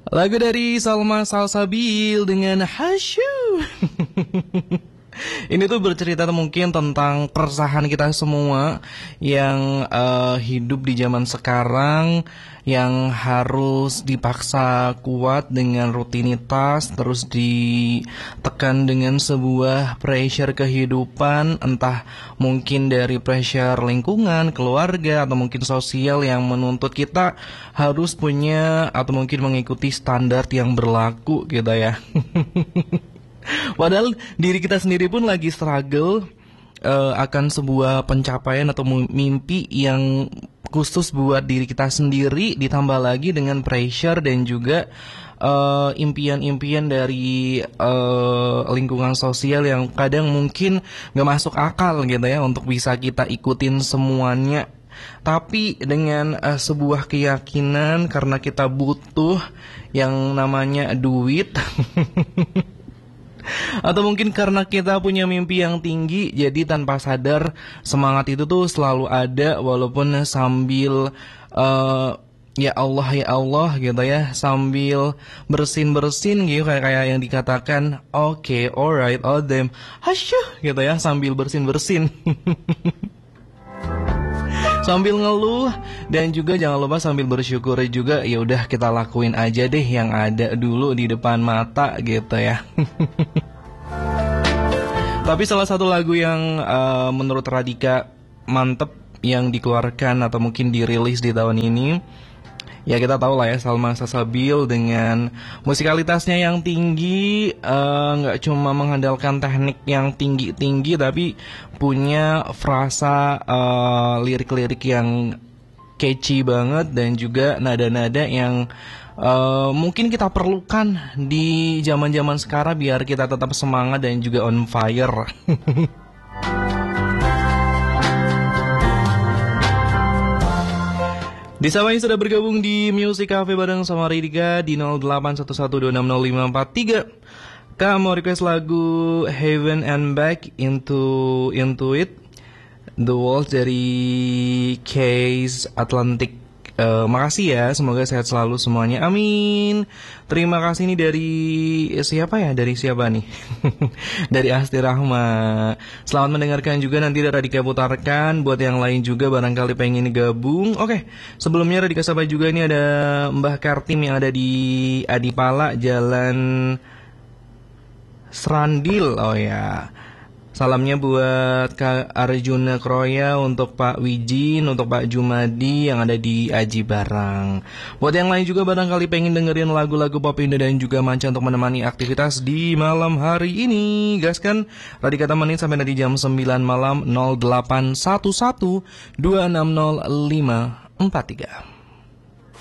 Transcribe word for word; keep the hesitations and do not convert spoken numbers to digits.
Lagu dari Salma Salsabil dengan Hasyu. Ini tuh bercerita mungkin tentang keresahan kita semua yang uh, hidup di zaman sekarang, yang harus dipaksa kuat dengan rutinitas, terus ditekan dengan sebuah pressure kehidupan, entah mungkin dari pressure lingkungan, keluarga, atau mungkin sosial yang menuntut kita harus punya atau mungkin mengikuti standar yang berlaku gitu ya. Padahal diri kita sendiri pun lagi struggle uh, akan sebuah pencapaian atau mimpi yang khusus buat diri kita sendiri, ditambah lagi dengan pressure dan juga uh, impian-impian dari uh, lingkungan sosial yang kadang mungkin gak masuk akal gitu ya untuk bisa kita ikutin semuanya. Tapi dengan uh, sebuah keyakinan karena kita butuh yang namanya duit atau mungkin karena kita punya mimpi yang tinggi, jadi tanpa sadar semangat itu tuh selalu ada walaupun sambil uh, ya Allah ya Allah gitu ya, sambil bersin-bersin gitu kayak kayak yang dikatakan oke, okay, alright, all them hasyuh gitu ya, sambil bersin-bersin. Sambil ngeluh dan juga jangan lupa sambil bersyukur juga. Ya udah kita lakuin aja deh yang ada dulu di depan mata gitu ya. Tapi salah satu lagu yang uh, menurut Radika mantep yang dikeluarkan atau mungkin dirilis di tahun ini, ya kita tahu lah ya, Salma Salsabil dengan musikalitasnya yang tinggi, nggak uh, cuma mengandalkan teknik yang tinggi-tinggi, tapi punya frasa uh, lirik-lirik yang catchy banget dan juga nada-nada yang uh, mungkin kita perlukan di zaman-zaman sekarang biar kita tetap semangat dan juga on fire. Di sama yang sudah bergabung di Music Cafe bareng sama Ridika di nol delapan satu satu dua enam nol lima empat tiga. Kamu request lagu Heaven and Back into into it, The Walls dari Case Atlantic. Uh, makasih ya, semoga sehat selalu semuanya, amin. Terima kasih nih dari siapa ya, dari siapa nih? Dari Asti Rahma. Selamat mendengarkan juga, nanti Radika putarkan buat yang lain juga barangkali pengen gabung. Oke, sebelumnya Radika sapa juga, ini ada Mbah Kartim yang ada di Adipala Jalan Serandil. Oh ya, salamnya buat Kak Arjuna Kroya, untuk Pak Wijin, untuk Pak Jumadi yang ada di Aji Barang. Buat yang lain juga barangkali pengen dengerin lagu-lagu pop Indo dan juga manca untuk menemani aktivitas di malam hari ini. Gaskan, Radika temenin sampai nanti jam sembilan malam. Nol delapan satu satu dua enam nol lima empat tiga.